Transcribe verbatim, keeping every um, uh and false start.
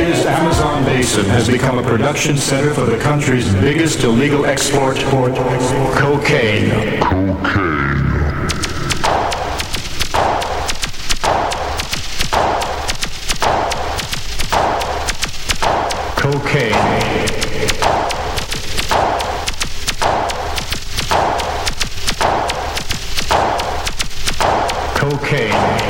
India's Amazon basin has become a production center for the country's biggest illegal export, cocaine. Cocaine. Cocaine. Cocaine.